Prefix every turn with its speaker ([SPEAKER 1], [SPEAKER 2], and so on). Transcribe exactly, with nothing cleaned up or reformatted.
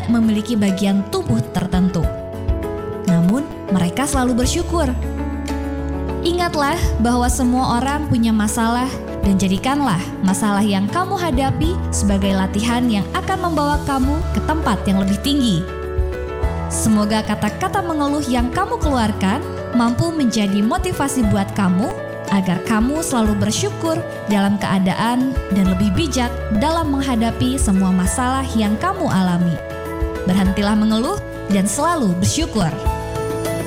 [SPEAKER 1] tidak memiliki bagian tubuh tertentu. Namun, mereka selalu bersyukur. Ingatlah bahwa semua orang punya masalah dan jadikanlah masalah yang kamu hadapi sebagai latihan yang akan membawa kamu ke tempat yang lebih tinggi. Semoga kata-kata mengeluh yang kamu keluarkan mampu menjadi motivasi buat kamu agar kamu selalu bersyukur dalam keadaan dan lebih bijak dalam menghadapi semua masalah yang kamu alami. Berhentilah mengeluh dan selalu bersyukur.